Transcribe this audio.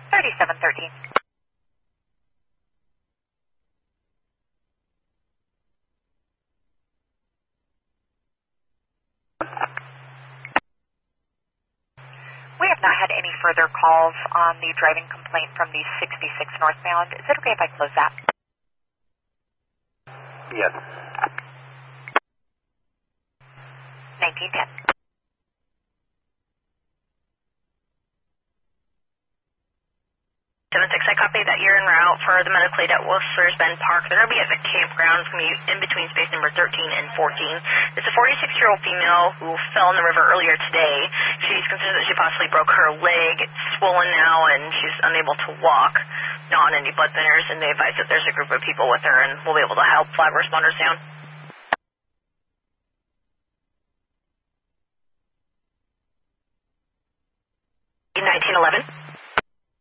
3713. We have not had any further calls on the driving complaint from the 66 northbound. Is it okay if I close that? Yes. 1910. 76, I copy that you're en route for the medical aid at Whistler's Bend Park. They're going to be at the campground. It's going to be in between space number 13 and 14. It's a 46-year-old female who fell in the river earlier today. She's considered that she possibly broke her leg. It's swollen now, and she's unable to walk, not on any blood thinners, and they advise that there's a group of people with her, and we'll be able to help flag responders down. 1911.